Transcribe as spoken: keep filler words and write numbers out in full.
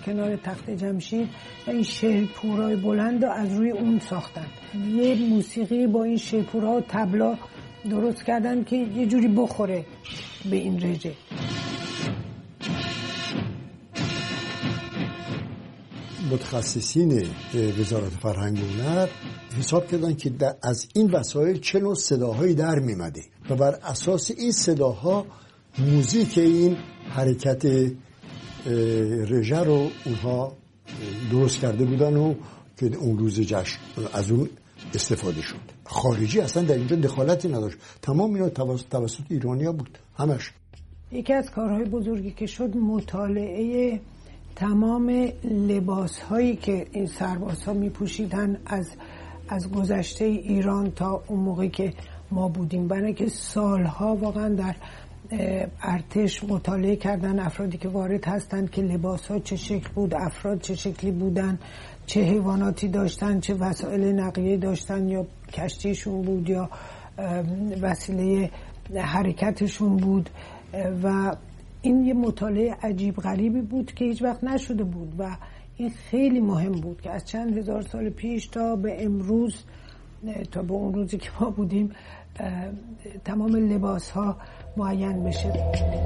کنار تخت جمشید و این شیپورای بلند رو از روی اون ساختن. یه موسیقی با این شیپورا و طبلا درست کردن که یه جوری بخوره به این رژه. متخصصین وزارت فرهنگ و هنر حساب کردن که از این وسایل چه نوع صداهایی در میمده و بر اساس این صداها موزیک این حرکت رژه رو اونها درست کرده بودن و که اون روز جشن از اون استفاده شد. خارجی اصلا در اینجا دخالتی نداشت، تمام اینا توسط ایرانیا بود همش. یکی از کارهای بزرگی که شد مطالعه تمام لباس هایی که این سربازها می پوشیدن از از گذشته ایران تا اون موقعی که ما بودیم، برای که سالها واقعا در ارتش مطالعه کردن افرادی که وارد هستند که لباس ها چه شکل بود، افراد چه شکلی بودن، چه حیواناتی داشتن، چه وسایل نقلیه داشتن، یا کشتیشون بود یا وسیله حرکتشون بود. و این یه مطالعه عجیب غریبی بود که هیچ وقت نشده بود و این خیلی مهم بود که از چند هزار سال پیش تا به امروز، تا به اون روزی که ما بودیم، تمام لباس ها معین بشه.